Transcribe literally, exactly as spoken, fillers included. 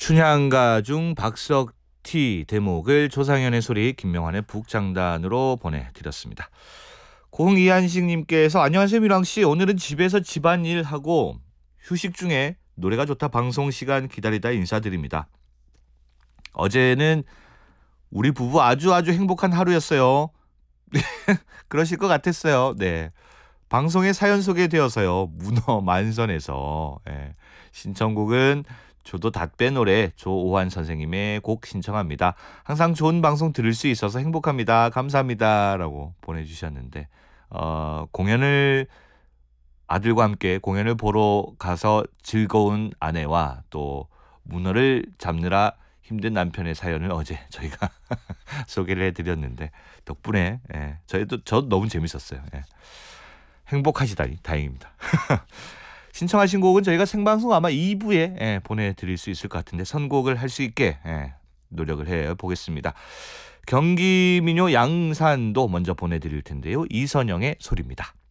춘향가 중 박석티 대목을 조상현의 소리 김명환의 북장단으로 보내드렸습니다. 공이한식님께서 안녕하세요 미랑씨, 오늘은 집에서 집안일하고 휴식 중에 노래가 좋다 방송시간 기다리다 인사드립니다. 어제는 우리 부부 아주 아주 행복한 하루였어요. 그러실 것 같았어요. 네, 방송에 사연 소개되어서요. 문어 만선에서 예. 신청곡은 저도 닷배 노래 조오환 선생님의 곡 신청합니다. 항상 좋은 방송 들을 수 있어서 행복합니다. 감사합니다. 라고 보내주셨는데 어, 공연을 아들과 함께 공연을 보러 가서 즐거운 아내와 또 문어를 잡느라 힘든 남편의 사연을 어제 저희가 소개를 해드렸는데 덕분에 예, 저희도 저 너무 재밌었어요. 예. 행복하시다니 다행입니다. 신청하신 곡은 저희가 생방송 아마 이 부에 예, 보내드릴 수 있을 것 같은데 선곡을 할 수 있게 예, 노력을 해보겠습니다. 경기 민요 양산도 먼저 보내드릴 텐데요. 이선영의 소리입니다.